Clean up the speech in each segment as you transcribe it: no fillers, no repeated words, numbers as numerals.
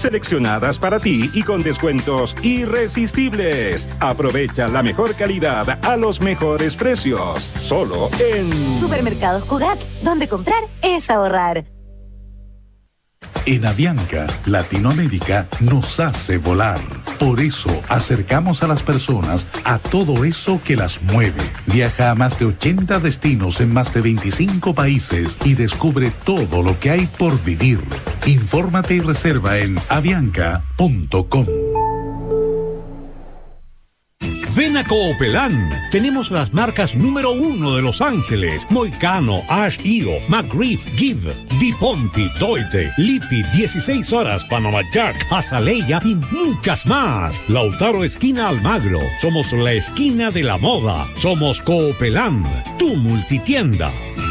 seleccionadas para ti y con descuentos irresistibles. Aprovecha la mejor calidad a los mejores precios. Solo en Supermercados Cugat, donde comprar es ahorrar. En Avianca, Latinoamérica nos hace volar. Por eso acercamos a las personas a todo eso que las mueve. Viaja a más de 80 destinos en más de 25 países y descubre todo lo que hay por vivir. Infórmate y reserva en avianca.com. Ven a Coopelán. Tenemos las marcas número 1 de Los Ángeles: Moicano, Ash Io, McGriff, Give, Di Ponti, Doite, Lippi, 16 Horas, Panama Jack, Azaleia y muchas más. Lautaro esquina Almagro. Somos la esquina de la moda. Somos Coopelán, tu multitienda.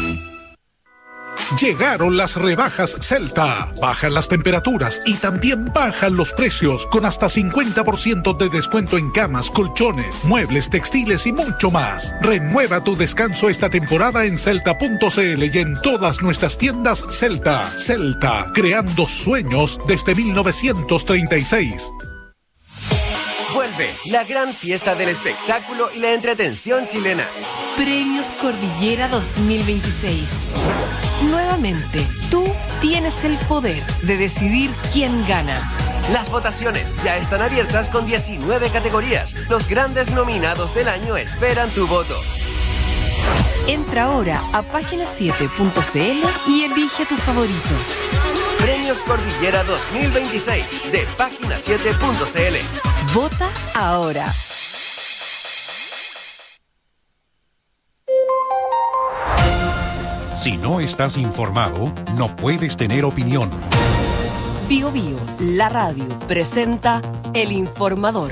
Llegaron las rebajas Celta. Bajan las temperaturas y también bajan los precios, con hasta 50% de descuento en camas, colchones, muebles, textiles y mucho más. Renueva tu descanso esta temporada en celta.cl y en todas nuestras tiendas Celta. Celta, creando sueños desde 1936. Vuelve la gran fiesta del espectáculo y la entretención chilena. Premios Cordillera 2026. Nuevamente, tú tienes el poder de decidir quién gana. Las votaciones ya están abiertas con 19 categorías. Los grandes nominados del año esperan tu voto. Entra ahora a página7.cl y elige tus favoritos. Premios Cordillera 2026 de página7.cl. Vota ahora. Si no estás informado, no puedes tener opinión. Bio Bio, la radio, presenta El Informador.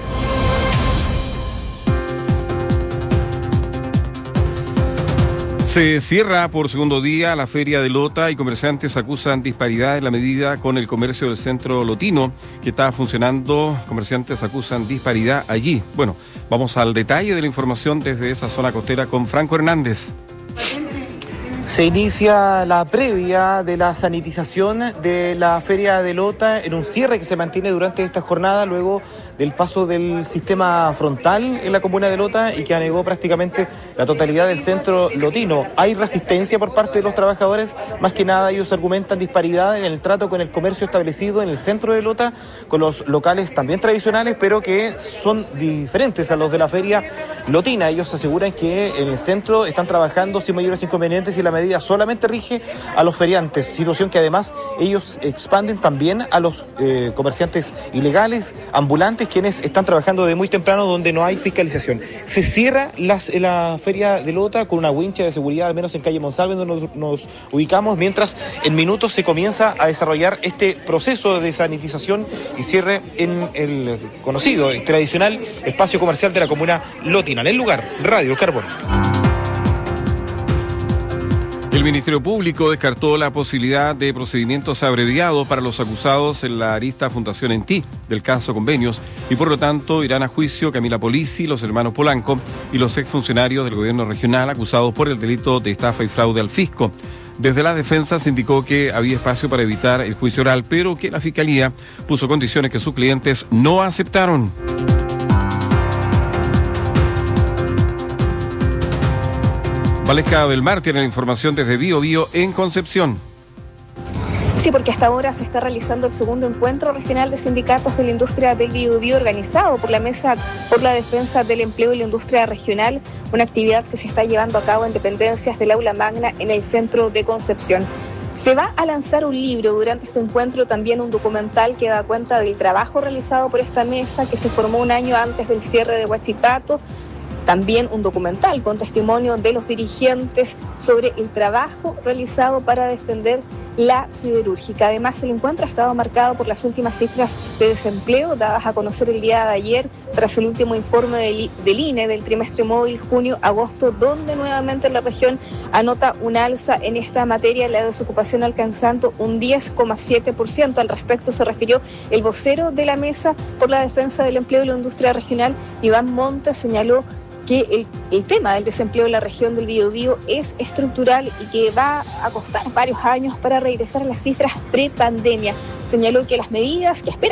Se cierra por segundo día la feria de Lota y comerciantes acusan disparidad en la medida con el comercio del centro lotino que está funcionando. Comerciantes acusan disparidad allí. Bueno, vamos al detalle de la información desde esa zona costera con Franco Hernández. Se inicia la previa de la sanitización de la Feria de Lota en un cierre que se mantiene durante esta jornada luego del paso del sistema frontal en la comuna de Lota y que anegó prácticamente la totalidad del centro lotino. Hay resistencia por parte de los trabajadores, más que nada ellos argumentan disparidad en el trato con el comercio establecido en el centro de Lota, con los locales también tradicionales, pero que son diferentes a los de la feria lotina. Ellos aseguran que en el centro están trabajando sin mayores inconvenientes y la medida solamente rige a los feriantes, situación que además ellos expanden también a los comerciantes ilegales, ambulantes, quienes están trabajando de muy temprano donde no hay fiscalización. Se cierra la feria de Lota con una wincha de seguridad, al menos en calle Monsalve, donde nos ubicamos, mientras en minutos se comienza a desarrollar este proceso de sanitización y cierre en el conocido y tradicional espacio comercial de la comuna lotina. En el lugar, Radio Carbón. El Ministerio Público descartó la posibilidad de procedimientos abreviados para los acusados en la arista Fundación Enti del caso Convenios y por lo tanto irán a juicio Camila Polisi, los hermanos Polanco y los exfuncionarios del gobierno regional acusados por el delito de estafa y fraude al fisco. Desde la defensa se indicó que había espacio para evitar el juicio oral, pero que la Fiscalía puso condiciones que sus clientes no aceptaron. Valesca Belmar tiene la información desde Bio Bio en Concepción. Sí, porque hasta ahora se está realizando el segundo encuentro regional de sindicatos de la industria del Biobío organizado por la Mesa por la Defensa del Empleo y la Industria Regional, una actividad que se está llevando a cabo en dependencias del Aula Magna en el centro de Concepción. Se va a lanzar un libro durante este encuentro, también un documental que da cuenta del trabajo realizado por esta mesa que se formó un año antes del cierre de Huachipato. También un documental con testimonio de los dirigentes sobre el trabajo realizado para defender la siderúrgica. Además, el encuentro ha estado marcado por las últimas cifras de desempleo dadas a conocer el día de ayer tras el último informe del INE del trimestre móvil junio-agosto, donde nuevamente la región anota un alza en esta materia, la desocupación alcanzando un 10,7%. Al respecto se refirió el vocero de la Mesa por la Defensa del Empleo y la Industria Regional, Iván Montes, señaló que el tema del desempleo en la región del Biobío es estructural y que va a costar varios años para regresar a las cifras pre-pandemia. Señaló que las medidas que espera